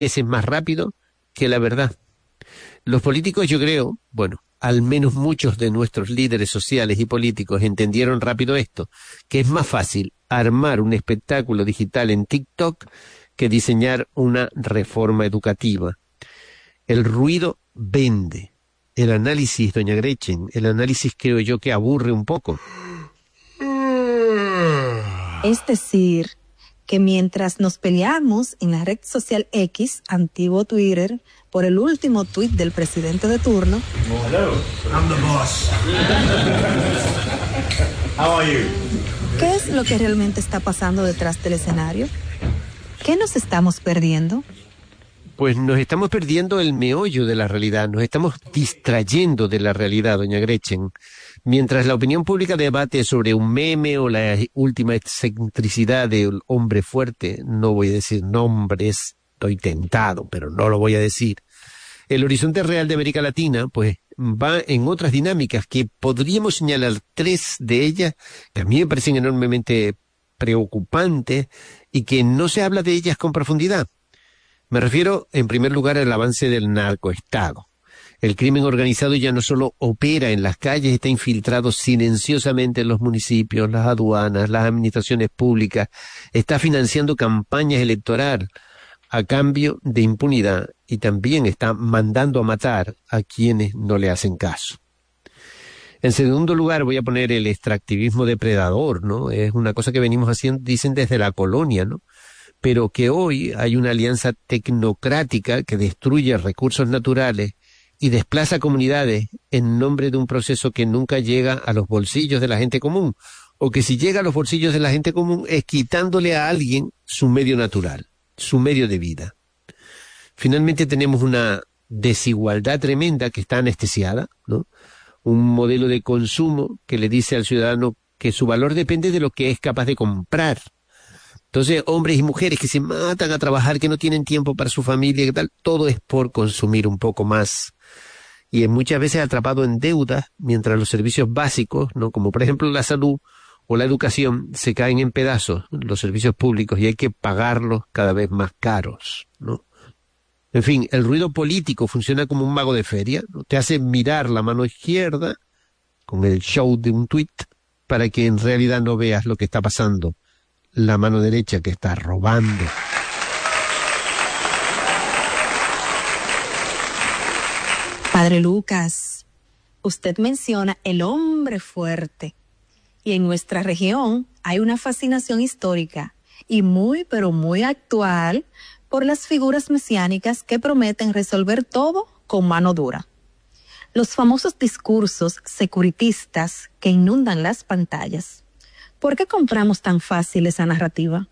veces más rápido que la verdad. Los políticos, yo creo, bueno, al menos muchos de nuestros líderes sociales y políticos entendieron rápido esto, que es más fácil armar un espectáculo digital en TikTok que diseñar una reforma educativa. El ruido vende. El análisis, doña Gretchen, el análisis creo yo que aburre un poco. Es decir, que mientras nos peleamos en la red social X, antiguo Twitter, por el último tuit del presidente de turno. Oh, hello, I'm the boss. How are you? ¿Qué es lo que realmente está pasando detrás del escenario? ¿Qué nos estamos perdiendo? Pues nos estamos perdiendo el meollo de la realidad, nos estamos distrayendo de la realidad, doña Gretchen. Mientras la opinión pública debate sobre un meme o la última excentricidad del hombre fuerte, no voy a decir nombres, estoy tentado, pero no lo voy a decir. El horizonte real de América Latina, pues, va en otras dinámicas que podríamos señalar 3 de ellas, que a mí me parecen enormemente preocupantes y que no se habla de ellas con profundidad. Me refiero, en primer lugar, al avance del narcoestado. El crimen organizado ya no solo opera en las calles, está infiltrado silenciosamente en los municipios, las aduanas, las administraciones públicas, está financiando campañas electorales a cambio de impunidad y también está mandando a matar a quienes no le hacen caso. En segundo lugar, voy a poner el extractivismo depredador, ¿no? Es una cosa que venimos haciendo, dicen, desde la colonia, ¿no? Pero que hoy hay una alianza tecnocrática que destruye recursos naturales y desplaza comunidades en nombre de un proceso que nunca llega a los bolsillos de la gente común, o que si llega a los bolsillos de la gente común es quitándole a alguien su medio natural, su medio de vida. Finalmente tenemos una desigualdad tremenda que está anestesiada, ¿no? Un modelo de consumo que le dice al ciudadano que su valor depende de lo que es capaz de comprar. Entonces, hombres y mujeres que se matan a trabajar, que no tienen tiempo para su familia, que tal, todo es por consumir un poco más. Y es muchas veces atrapado en deudas, mientras los servicios básicos, ¿no? Como por ejemplo la salud o la educación, se caen en pedazos, los servicios públicos, y hay que pagarlos cada vez más caros, ¿no? En fin, el ruido político funciona como un mago de feria, ¿no? Te hace mirar la mano izquierda con el show de un tuit para que en realidad no veas lo que está pasando. La mano derecha que está robando. Padre Lucas, usted menciona el hombre fuerte. Y en nuestra región hay una fascinación histórica y muy, pero muy actual por las figuras mesiánicas que prometen resolver todo con mano dura. Los famosos discursos securitistas que inundan las pantallas. ¿Por qué compramos tan fácil esa narrativa?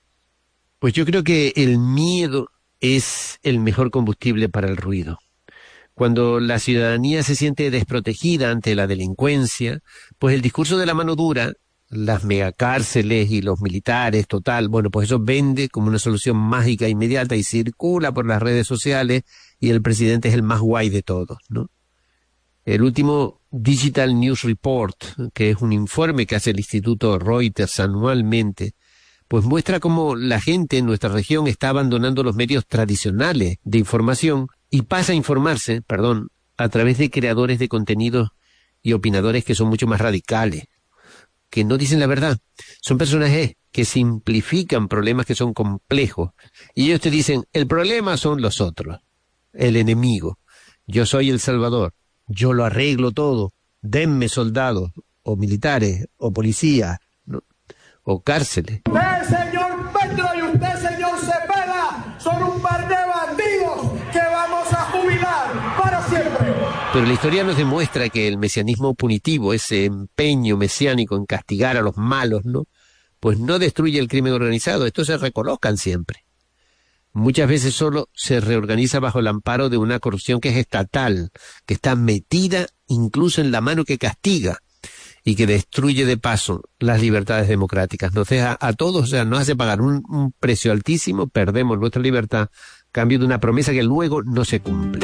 Pues yo creo que el miedo es el mejor combustible para el ruido. Cuando la ciudadanía se siente desprotegida ante la delincuencia, pues el discurso de la mano dura, las megacárceles y los militares, total, bueno, pues eso vende como una solución mágica inmediata y circula por las redes sociales y el presidente es el más guay de todos, ¿no? El último Digital News Report, que es un informe que hace el Instituto Reuters anualmente, pues muestra cómo la gente en nuestra región está abandonando los medios tradicionales de información y pasa a informarse, a través de creadores de contenidos y opinadores que son mucho más radicales, que no dicen la verdad. Son personajes que simplifican problemas que son complejos. Y ellos te dicen, el problema son los otros, el enemigo. Yo soy el salvador. Yo lo arreglo todo, denme soldados, o militares, o policías, ¿no? O cárceles. Usted, señor Petro, y usted, señor Cepeda, son un par de bandidos que vamos a jubilar para siempre. Pero la historia nos demuestra que el mesianismo punitivo, ese empeño mesiánico en castigar a los malos, ¿no? Pues no destruye el crimen organizado, estos se recolocan siempre. Muchas veces solo se reorganiza bajo el amparo de una corrupción que es estatal, que está metida incluso en la mano que castiga y que destruye de paso las libertades democráticas. Nos deja a todos, o sea, nos hace pagar un precio altísimo, perdemos nuestra libertad, a cambio de una promesa que luego no se cumple.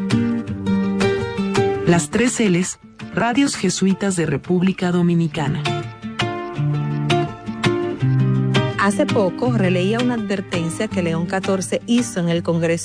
Las 3 L's, Radios Jesuitas de República Dominicana. Hace poco releía una advertencia que León XIV hizo en el Congreso